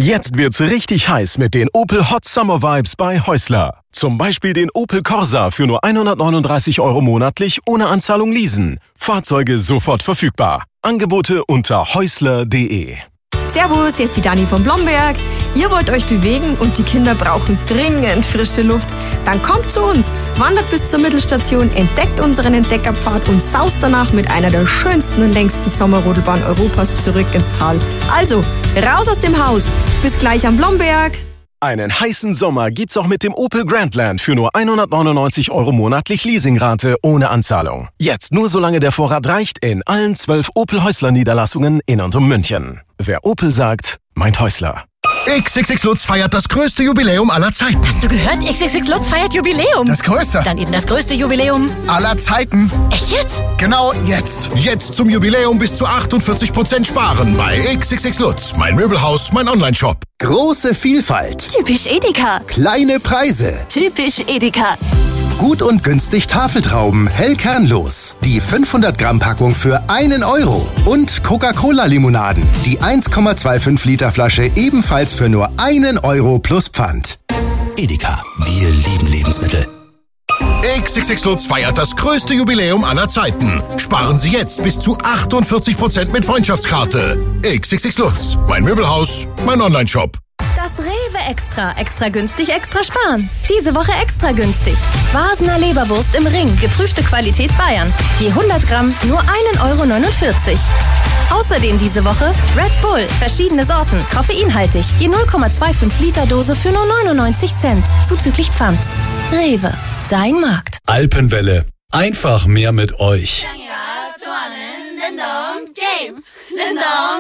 Jetzt wird's richtig heiß mit den Opel Hot Summer Vibes bei Häusler. Zum Beispiel den Opel Corsa für nur 139 € monatlich ohne Anzahlung leasen. Fahrzeuge sofort verfügbar. Angebote unter häusler.de. Servus, hier ist die Dani von Blomberg. Ihr wollt euch bewegen und die Kinder brauchen dringend frische Luft? Dann kommt zu uns, wandert bis zur Mittelstation, entdeckt unseren Entdeckerpfad und saust danach mit einer der schönsten und längsten Sommerrodelbahnen Europas zurück ins Tal. Also, raus aus dem Haus. Bis gleich am Blomberg. Einen heißen Sommer gibt's auch mit dem Opel Grandland für nur 199 € monatlich Leasingrate ohne Anzahlung. Jetzt nur solange der Vorrat reicht in allen 12 Opel Häusler Niederlassungen in und um München. Wer Opel sagt, meint Häusler. XXX Lutz feiert das größte Jubiläum aller Zeiten. Hast du gehört? XXX Lutz feiert Jubiläum. Das größte. Dann eben das größte Jubiläum aller Zeiten. Echt jetzt? Genau jetzt. Jetzt zum Jubiläum bis zu 48% sparen bei XXX Lutz. Mein Möbelhaus, mein Onlineshop. Große Vielfalt. Typisch Edeka. Kleine Preise. Typisch Edeka. Gut und günstig Tafeltrauben, hell kernlos. Die 500 Gramm Packung für 1 €. Und Coca-Cola-Limonaden. Die 1,25 Liter Flasche ebenfalls für nur 1 € plus Pfand. Edeka, wir lieben Lebensmittel. XXX Lutz feiert das größte Jubiläum aller Zeiten. Sparen Sie jetzt bis zu 48% mit Freundschaftskarte. XXX Lutz. Mein Möbelhaus, mein Onlineshop. Das Rewe Extra. Extra günstig, extra sparen. Diese Woche extra günstig. Vasener Leberwurst im Ring. Geprüfte Qualität Bayern. Je 100 Gramm nur 1,49 €. Außerdem diese Woche Red Bull. Verschiedene Sorten. Koffeinhaltig. Je 0,25 Liter Dose für nur 99 Cent. Zuzüglich Pfand. Rewe. Dein Markt. Alpenwelle. Einfach mehr mit euch.